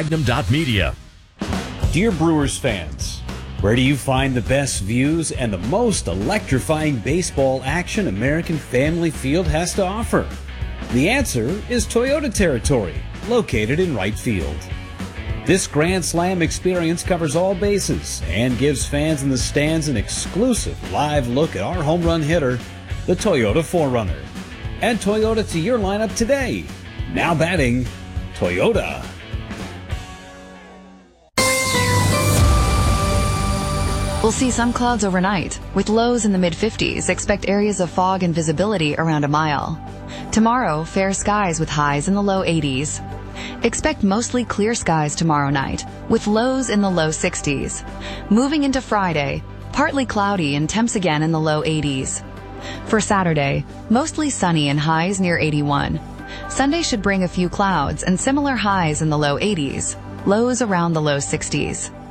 Magnum.media. Dear Brewers fans, where do you find the best views and the most electrifying baseball action American Family Field has to offer? The answer is Toyota territory, located in right field. This Grand Slam experience covers all bases and gives fans in the stands an exclusive live look at our home run hitter, the Toyota 4Runner. Add Toyota to your lineup today. Now batting, Toyota. We'll see some clouds overnight. With lows in the mid-50s, expect areas of fog and visibility around a mile. Tomorrow, fair skies with highs in the low 80s. Expect mostly clear skies tomorrow night, with lows in the low 60s. Moving into Friday, partly cloudy and temps again in the low 80s. For Saturday, mostly sunny and highs near 81. Sunday should bring a few clouds and similar highs in the low 80s, lows around the low 60s.